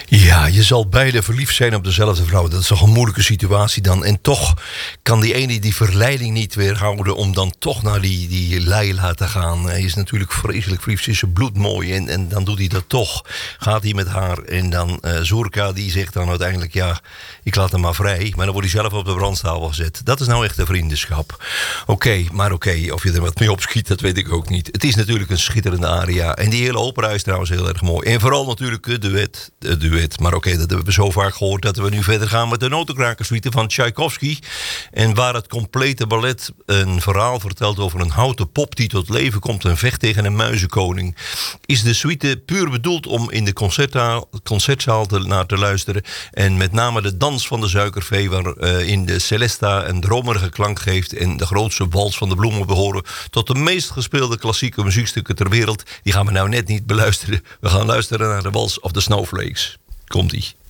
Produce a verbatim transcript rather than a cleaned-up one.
Ja, je zal beide verliefd zijn op dezelfde vrouw. Dat is toch een moeilijke situatie dan. En toch kan die ene die verleiding niet weerhouden om dan toch naar die, die Leila te gaan. Hij is natuurlijk vreselijk verliefd. Ze is bloedmooi en, en dan doet hij dat toch. Gaat hij met haar en dan uh, Zoerka die zegt dan uiteindelijk ja, ik laat hem maar vrij. Maar dan wordt hij zelf op de brandstapel gezet. Dat is nou echt een vriendschap. Oké, okay, maar oké, okay, of je er wat mee opschiet, dat weet ik ook niet. Het is natuurlijk een schitterende aria. En die hele opera is trouwens heel erg mooi. En vooral natuurlijk het duet. Het duet. Maar oké, okay, dat hebben we zo vaak gehoord dat we nu verder gaan met de Notenkrakerssuite van Tchaikovsky. En waar het complete ballet een verhaal vertelt over een houten pop die tot leven komt en vecht tegen een muizenkoning. Is de suite puur bedoeld om in de concertzaal, concertzaal te, naar te luisteren. En met name de dans van de suikervee waarin uh, de Celesta een dromerige klank geeft. En de grootste wals van de bloemen behoren tot de meest gespeelde klassieke muziekstukken ter wereld. Die gaan we nou net niet beluisteren. We gaan luisteren naar de wals of the Snowflakes. Komt-ie.